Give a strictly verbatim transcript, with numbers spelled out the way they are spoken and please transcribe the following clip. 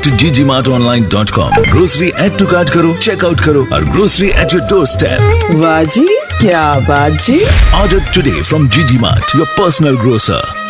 To ji G mart online dot com. Grocery add to cart करो, checkout करो और grocery at your door step. वाह जी, क्या बात जी। Order today from G G Mart, your personal grocer.